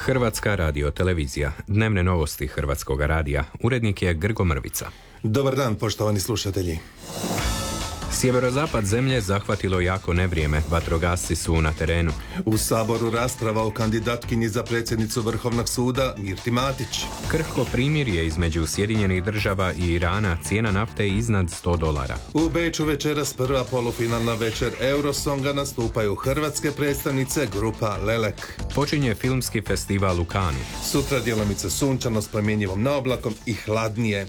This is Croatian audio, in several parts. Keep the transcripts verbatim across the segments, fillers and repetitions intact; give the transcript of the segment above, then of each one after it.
Hrvatska radiotelevizija. Dnevne novosti Hrvatskog radija. Urednik je Grgo Mrvica. Dobar dan, poštovani slušatelji. Sjeverozapad zemlje zahvatilo jako nevrijeme. Vatrogasci su na terenu. U Saboru rasprava o kandidatkinji za predsjednicu Vrhovnog suda Mirti Matić. Krhko primirje između Sjedinjenih država i Irana, cijena nafte iznad sto dolara. U Beču večeras prva polufinalna večer Eurosonga, nastupaju hrvatske predstavnice grupa Lelek. Počinje filmski festival u Kanu. Sutra djelomice sunčano s promjenjivom naoblakom i hladnije.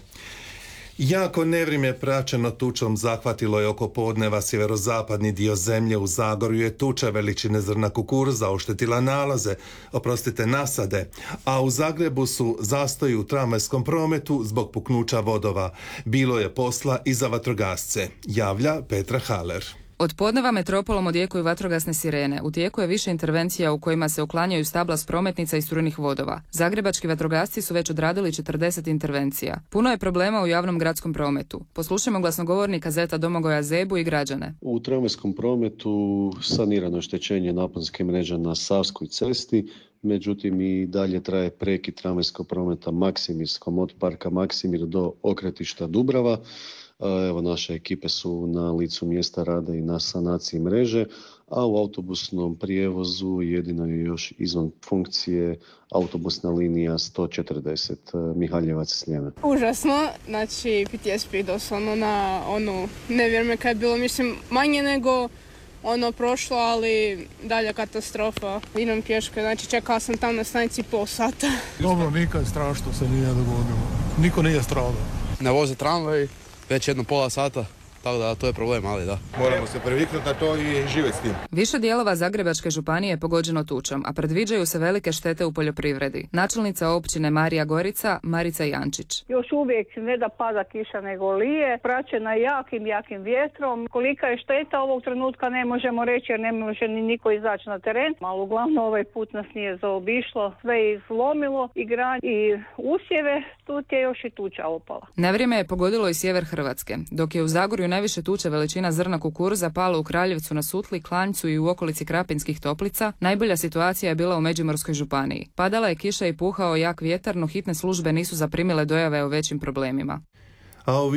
Jako nevrijeme praćeno tučom zahvatilo je oko podneva sjeverozapadni dio zemlje. U Zagorju je tuča veličine zrna kukuruza oštetila nalaze, oprostite nasade, a u Zagrebu su zastoji u tramvajskom prometu zbog puknuća vodova. Bilo je posla i za vatrogasce, javlja Petra Haler. Od podneva metropolom odjekuju vatrogasne sirene. U tijeku je više intervencija u kojima se uklanjaju stabla s prometnica i strunih vodova. Zagrebački vatrogasci su već odradili četrdeset intervencija. Puno je problema u javnom gradskom prometu. Poslušajmo glasnogovornika Zeta Domagoja Zebu i građane. U tramvajskom prometu sanirano je oštećenje naponske mreže na Savskoj cesti, međutim i dalje traje prekid tramvajskog prometa Maksimirskom od parka Maksimir do okretišta Dubrava. Evo, naše ekipe su na licu mjesta rada i na sanaciji mreže, a u autobusnom prijevozu jedino je još izvan funkcije autobusna linija sto četrdeset Mihaljevac-Sljeme. Užasno, znači P T S P doslovno na ono nevrijeme kad je bilo, mislim, manje nego ono prošlo, ali dalja katastrofa. Idem pješke, znači čekala sam tam na stanici pol sata. Dobro, nikad strašno se nije dogodilo. Niko nije stradao. Ne voze tramvaj već jedno pola sata, tako da to je problem, ali da. Moramo se previknuti na to i živjeti s tim. Više dijelova Zagrebačke županije je pogođeno tučom, a predviđaju se velike štete u poljoprivredi. Načelnica općine Marija Gorica, Marica Jančić. Još uvijek ne da pada kiša nego lije, praćena jakim, jakim vjetrom. Kolika je šteta ovog trenutka ne možemo reći jer ne može ni niko izaći na teren. Ali uglavnom ovaj put nas nije zaobišlo, sve je izlomilo i gran i usjeve, tu je još i tuča opala. Nevrijeme je pogodilo i sjever Hrvatske, dok je u Zagorju najviše tuče veličina zrna kukuruza pala u Kraljevcu na Sutli, Klanjcu i u okolici Krapinskih Toplica. Najbolja situacija je bila u Međimurskoj županiji. Padala je kiša i puhao jak vjetar, no hitne službe nisu zaprimile dojave o većim problemima. A